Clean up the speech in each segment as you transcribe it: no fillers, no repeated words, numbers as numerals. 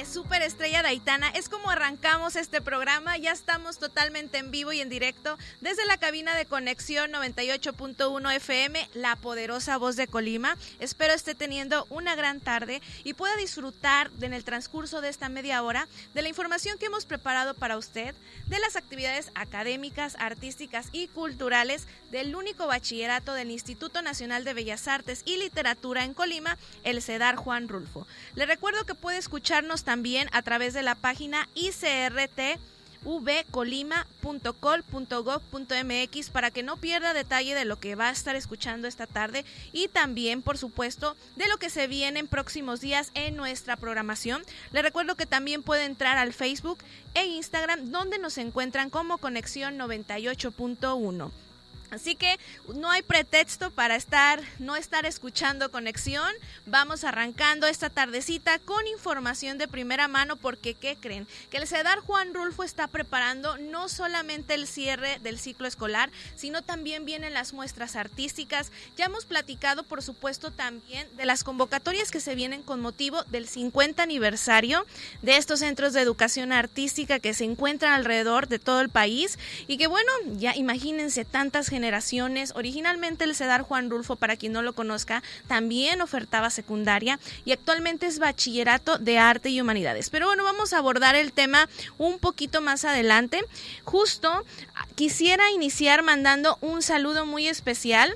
de Superestrella Daitana. Es como arrancamos este programa. Ya estamos totalmente en vivo y en directo desde la cabina de Conexión 98.1 FM, la poderosa voz de Colima. Espero esté teniendo una gran tarde y pueda disfrutar en el transcurso de esta media hora de la información que hemos preparado para usted, de las actividades académicas, artísticas y culturales del único bachillerato del Instituto Nacional de Bellas Artes y Literatura en Colima, el CEDAR Juan Rulfo. Le recuerdo que puede escucharnos también a través de la página icrtvcolima.col.gov.mx para que no pierda detalle de lo que va a estar escuchando esta tarde y también, por supuesto, de lo que se viene en próximos días en nuestra programación. Le recuerdo que también puede entrar al Facebook e Instagram, donde nos encuentran como Conexión 98.1. Así que no hay pretexto para no estar escuchando Conexión. Vamos arrancando esta tardecita con información de primera mano porque, ¿qué creen? Que el CEDAR Juan Rulfo está preparando no solamente el cierre del ciclo escolar, sino también vienen las muestras artísticas. Ya hemos platicado, por supuesto, también de las convocatorias que se vienen con motivo del 50 aniversario de estos centros de educación artística que se encuentran alrededor de todo el país y que, bueno, ya imagínense tantas generaciones. Originalmente el CEDAR Juan Rulfo, para quien no lo conozca, también ofertaba secundaria y actualmente es bachillerato de arte y humanidades. Pero bueno, vamos a abordar el tema un poquito más adelante. Justo quisiera iniciar mandando un saludo muy especial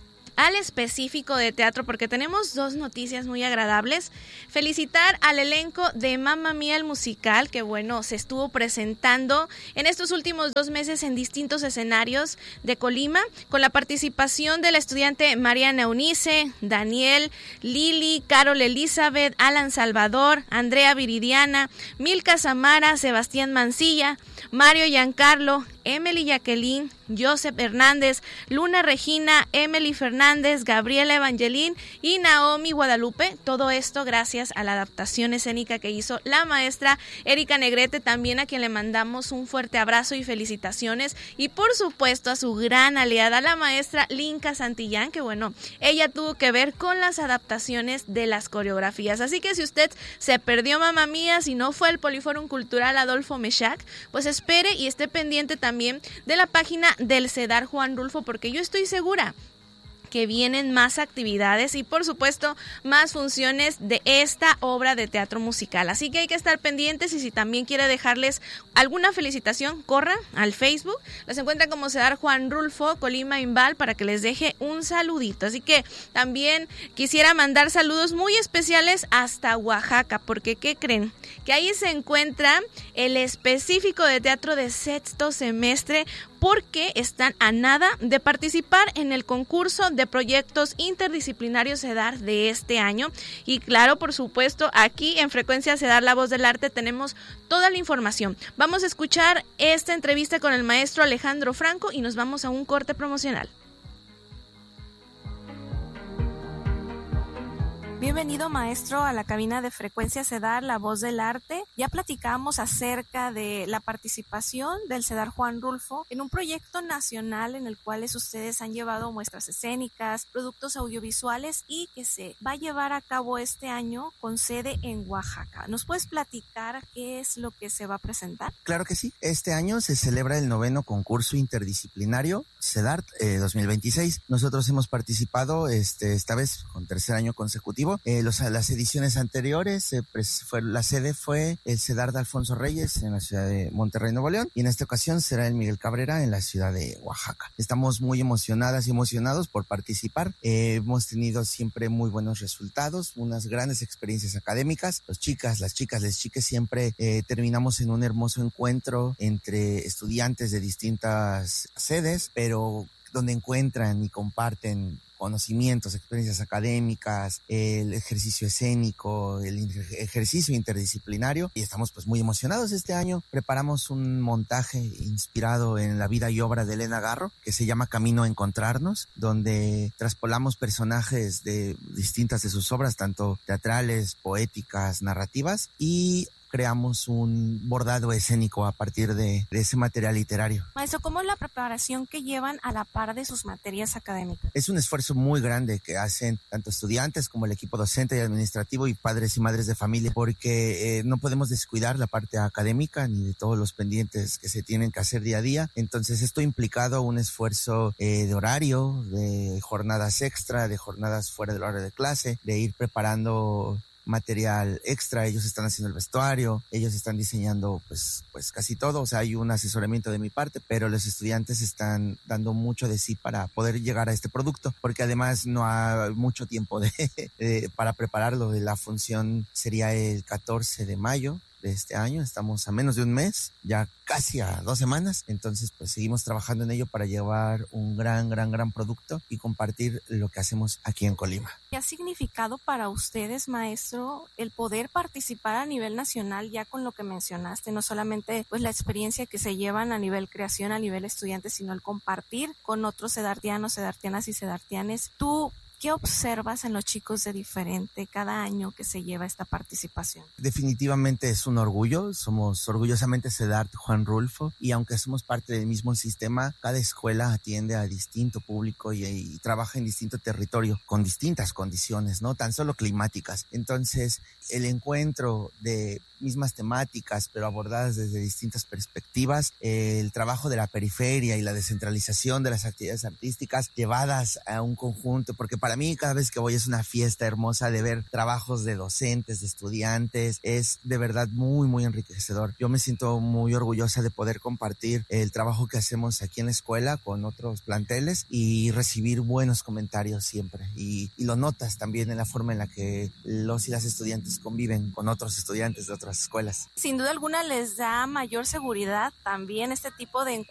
al específico de teatro porque tenemos dos noticias muy agradables. Felicitar al elenco de Mamma Mía el musical, que bueno, se estuvo presentando en estos últimos 2 meses en distintos escenarios de Colima, con la participación de la estudiante Mariana Eunice, Daniel, Lili, Carol Elizabeth, Alan Salvador, Andrea Viridiana, Milka Samara, Sebastián Mancilla, Mario Giancarlo, Emily Jacqueline, Joseph Hernández, Luna Regina, Emily Fernández, Gabriela Evangelín y Naomi Guadalupe. Todo esto gracias a la adaptación escénica que hizo la maestra Erika Negrete, también a quien le mandamos un fuerte abrazo y felicitaciones. Y por supuesto a su gran aliada, la maestra Linka Santillán, que bueno, ella tuvo que ver con las adaptaciones de las coreografías. Así que si usted se perdió Mamma Mía, si no fue el Poliforum Cultural Adolfo Mechac, pues espere y esté pendiente también de la página del CEDAR Juan Rulfo, porque yo estoy segura que vienen más actividades y por supuesto más funciones de esta obra de teatro musical. Así que hay que estar pendientes y si también quiere dejarles alguna felicitación, corran al Facebook. Los encuentran como CEDAR Juan Rulfo Colima Imbal para que les deje un saludito. Así que también quisiera mandar saludos muy especiales hasta Oaxaca, porque ¿qué creen? Que ahí se encuentra el específico de teatro de sexto semestre, porque están a nada de participar en el concurso de proyectos interdisciplinarios CEDAR de este año. Y claro, por supuesto, aquí en Frecuencia CEDAR, la voz del arte, tenemos toda la información. Vamos a escuchar esta entrevista con el maestro Alejandro Franco y nos vamos a un corte promocional. Bienvenido, maestro, a la cabina de Frecuencia CEDAR, la voz del arte. Ya platicamos acerca de la participación del CEDAR Juan Rulfo en un proyecto nacional en el cual ustedes han llevado muestras escénicas, productos audiovisuales y que se va a llevar a cabo este año con sede en Oaxaca. ¿Nos puedes platicar qué es lo que se va a presentar? Claro que sí. Este año se celebra el 9º concurso interdisciplinario CEDAR 2026. Nosotros hemos participado esta vez con 3er año consecutivo. Las ediciones anteriores, la sede fue el CEDAR de Alfonso Reyes en la ciudad de Monterrey, Nuevo León, y en esta ocasión será el Miguel Cabrera en la ciudad de Oaxaca. Estamos muy emocionadas y emocionados por participar. Hemos tenido siempre muy buenos resultados, unas grandes experiencias académicas. Las chicas, siempre terminamos en un hermoso encuentro entre estudiantes de distintas sedes, pero donde encuentran y comparten conocimientos, experiencias académicas, el ejercicio escénico, el ejercicio interdisciplinario, y estamos pues muy emocionados. Este año preparamos un montaje inspirado en la vida y obra de Elena Garro, que se llama Camino a Encontrarnos, donde traspolamos personajes de distintas de sus obras, tanto teatrales, poéticas, narrativas, y creamos un bordado escénico a partir de ese material literario. Maestro, ¿cómo es la preparación que llevan a la par de sus materias académicas? Es un esfuerzo muy grande que hacen tanto estudiantes como el equipo docente y administrativo y padres y madres de familia, porque no podemos descuidar la parte académica ni de todos los pendientes que se tienen que hacer día a día. Entonces esto ha implicado un esfuerzo de horario, de jornadas extra, de jornadas fuera del horario de clase, de ir preparando material extra. Ellos están haciendo el vestuario, ellos están diseñando pues casi todo, o sea, hay un asesoramiento de mi parte, pero los estudiantes están dando mucho de sí para poder llegar a este producto, porque además no hay mucho tiempo para prepararlo. La función sería el 14 de mayo de este año, estamos a menos de un mes, ya casi a 2 semanas, entonces pues seguimos trabajando en ello para llevar un gran producto y compartir lo que hacemos aquí en Colima. ¿Qué ha significado para ustedes, maestro, el poder participar a nivel nacional ya con lo que mencionaste? No solamente pues la experiencia que se llevan a nivel creación, a nivel estudiante, sino el compartir con otros sedartianos, sedartianas y sedartianes. ¿Tú qué observas en los chicos de diferente cada año que se lleva esta participación? Definitivamente es un orgullo, somos orgullosamente Sedart Juan Rulfo, y aunque somos parte del mismo sistema, cada escuela atiende a distinto público y trabaja en distinto territorio, con distintas condiciones, no tan solo climáticas. Entonces, el encuentro de mismas temáticas, pero abordadas desde distintas perspectivas, el trabajo de la periferia y la descentralización de las actividades artísticas llevadas a un conjunto, porque para mí cada vez que voy es una fiesta hermosa de ver trabajos de docentes, de estudiantes, es de verdad muy enriquecedor. Yo me siento muy orgullosa de poder compartir el trabajo que hacemos aquí en la escuela con otros planteles y recibir buenos comentarios siempre, y lo notas también en la forma en la que los y las estudiantes conviven con otros estudiantes de otras escuelas. Sin duda alguna les da mayor seguridad también este tipo de encuentros